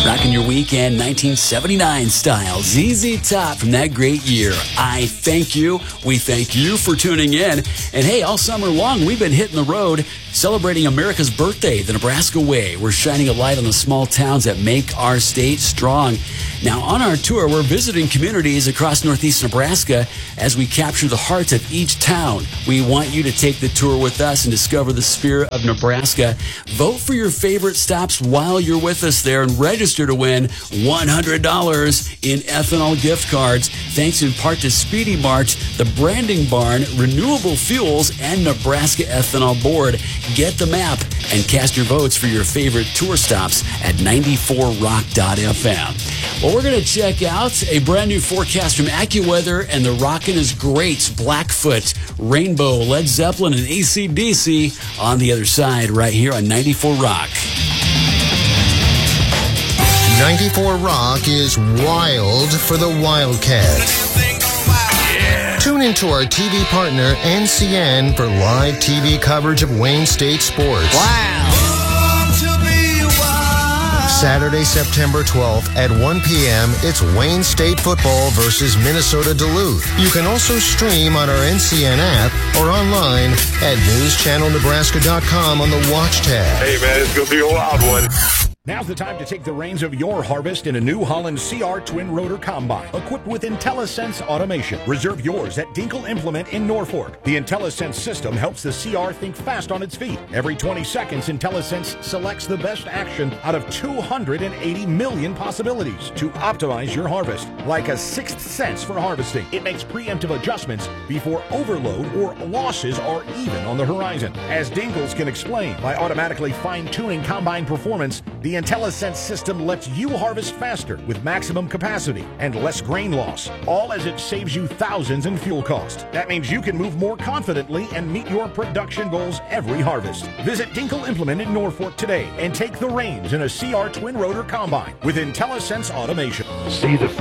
Rocking your weekend 1979 style. ZZ Top from that great year. I thank you. We thank you for tuning in. And hey, all summer long, we've been hitting the road celebrating America's birthday, the Nebraska way. We're shining a light on the small towns that make our state strong. Now, on our tour, we're visiting communities across northeast Nebraska as we capture the hearts of each town. We want you to take the tour with us and discover the spirit of Nebraska. Vote for your favorite stops while you're with us there and register to win $100 in ethanol gift cards, thanks in part to Speedy Mart, the Branding Barn, Renewable Fuels, and Nebraska Ethanol Board. Get the map and cast your votes for your favorite tour stops at 94rock.fm. Well, we're going to check out a brand new forecast from AccuWeather and the Rockin' is Greats, Blackfoot, Rainbow, Led Zeppelin, and AC/DC on the other side right here on 94 Rock. 94 Rock is wild for the Wildcat. Yeah. Tune into our TV partner, NCN, for live TV coverage of Wayne State sports. Wow. Saturday, September 12th at 1 p.m., it's Wayne State football versus Minnesota Duluth. You can also stream on our NCN app or online at newschannelnebraska.com on the Watch tab. Hey, man, it's going to be a wild one. Now's the time to take the reins of your harvest in a New Holland CR Twin Rotor Combine, equipped with IntelliSense automation. Reserve yours at Dinkle Implement in Norfolk. The IntelliSense system helps the CR think fast on its feet. Every 20 seconds, IntelliSense selects the best action out of 280 million possibilities to optimize your harvest. Like a sixth sense for harvesting, it makes preemptive adjustments before overload or losses are even on the horizon. As Dinkles can explain, by automatically fine-tuning combine performance, the IntelliSense system lets you harvest faster with maximum capacity and less grain loss, all as it saves you thousands in fuel cost. That means you can move more confidently and meet your production goals every harvest. Visit Dinkle Implement in Norfolk today and take the reins in a CR Twin Rotor Combine with IntelliSense automation. See the